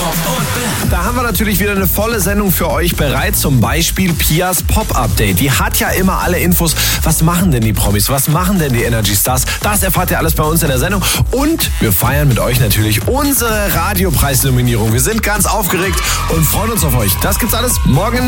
Da haben wir natürlich wieder eine volle Sendung für euch bereit. Zum Beispiel Pias Pop-Update. Die hat ja immer alle Infos. Was machen denn die Promis? Was machen denn die Energy Stars? Das erfahrt ihr alles bei uns in der Sendung. Und wir feiern mit euch natürlich unsere Radiopreisnominierung. Wir sind ganz aufgeregt und freuen uns auf euch. Das gibt's alles morgen.